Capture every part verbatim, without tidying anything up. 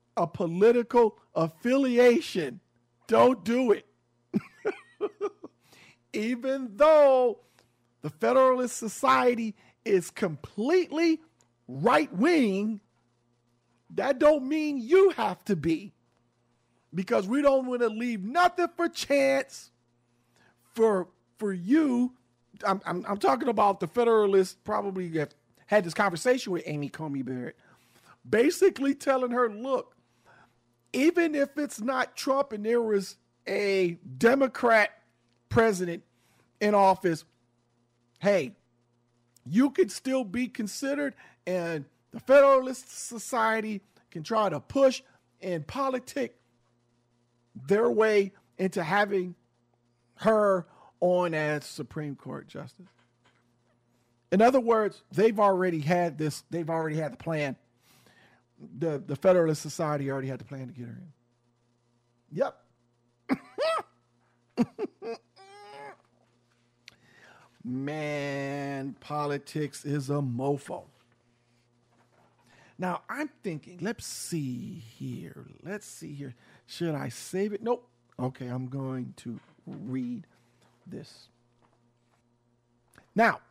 a political affiliation. Don't do it. Even though the Federalist Society is completely right-wing, that don't mean you have to be. Because we don't want to leave nothing for chance for for you. I'm, I'm, I'm talking about the Federalists probably have had this conversation with Amy Coney Barrett, basically telling her, look, even if it's not Trump and there was a Democrat president in office, hey, you could still be considered, and the Federalist Society can try to push and politic their way into having her on as Supreme Court justice. In other words, they've already had this, they've already had the plan. The, the Federalist Society already had the plan to get her in. Yep. Man, politics is a mofo. Now, I'm thinking, let's see here. Let's see here. Should I save it? Nope. Okay, I'm going to read this. Now,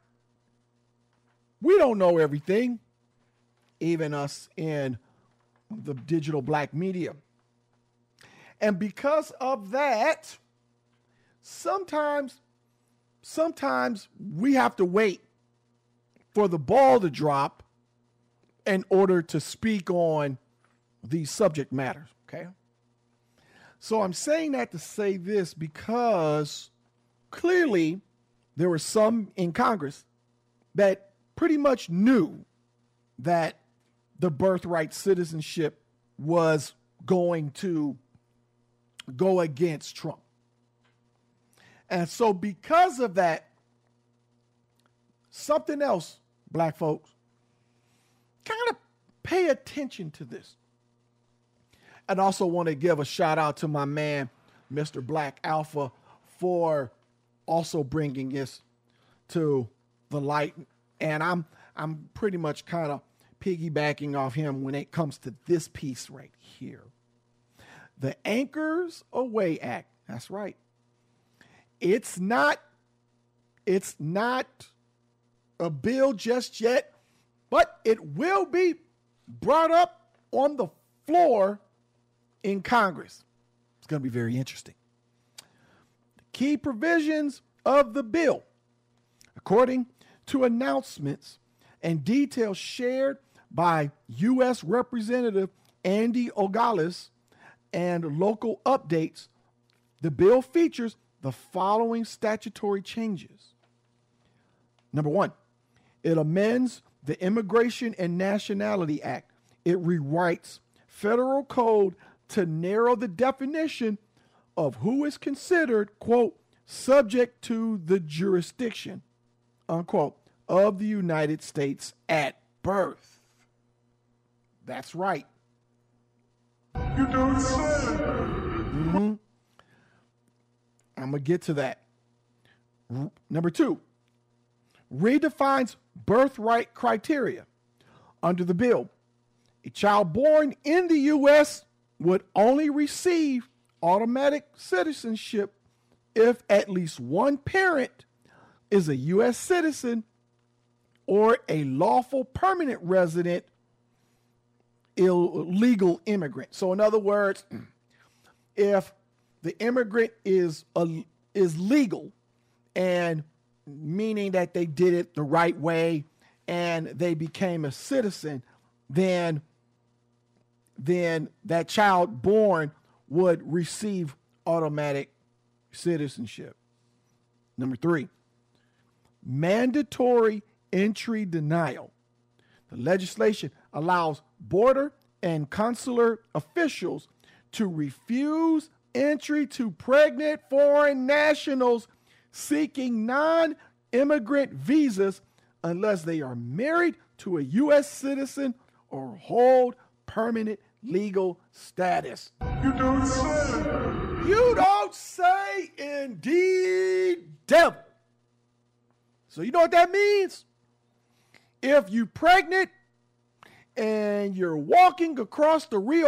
we don't know everything, even us in the digital black media. And because of that, sometimes, sometimes we have to wait for the ball to drop in order to speak on these subject matters, okay? So I'm saying that to say this because clearly there were some in Congress that pretty much knew that the birthright citizenship was going to go against Trump. And so because of that, something else, black folks, kind of pay attention to this. And also want to give a shout out to my man, Mister Black Alpha, for also bringing this to the light. And I'm I'm pretty much kind of piggybacking off him when it comes to this piece right here. The Anchors Away Act. That's right. It's not, it's not a bill just yet, but it will be brought up on the floor in Congress. It's going to be very interesting. The key provisions of the bill, according to announcements and details shared by U S Representative Andy Ogales and local updates, the bill features the following statutory changes. Number one, it amends the Immigration and Nationality Act. It rewrites federal code to narrow the definition of who is considered, quote, subject to the jurisdiction, unquote, of the United States at birth. That's right. You don't say. Mm-hmm. I'm going to get to that. R- number two, redefines birthright criteria. Under the bill, a child born in the U S would only receive automatic citizenship if at least one parent is a U S citizen or a lawful permanent resident illegal immigrant. So in other words, if the immigrant is a, is legal, and meaning that they did it the right way and they became a citizen, then then that child born would receive automatic citizenship. Number three, mandatory entry denial. The legislation allows border and consular officials to refuse entry to pregnant foreign nationals seeking non-immigrant visas unless they are married to a U S citizen or hold permanent legal status. You don't say. You don't say, indeed, devil. So you know what that means? If you're pregnant and you're walking across the Rio